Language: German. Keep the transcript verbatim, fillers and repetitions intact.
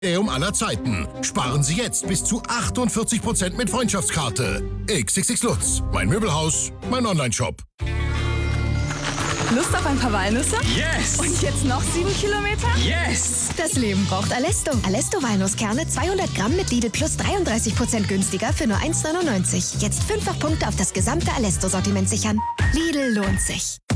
Um aller Zeiten. Sparen Sie jetzt bis zu achtundvierzig Prozent mit Freundschaftskarte. X X X Lutz, mein Möbelhaus, mein Onlineshop. Lust auf ein paar Walnüsse? Yes! Und jetzt noch sieben Kilometer? Yes! Das Leben braucht Alesto. Alesto Walnusskerne zweihundert Gramm mit Lidl Plus dreiunddreißig Prozent günstiger für nur eins neunundneunzig. Jetzt fünffach Punkte auf das gesamte Alesto-Sortiment sichern. Lidl lohnt sich.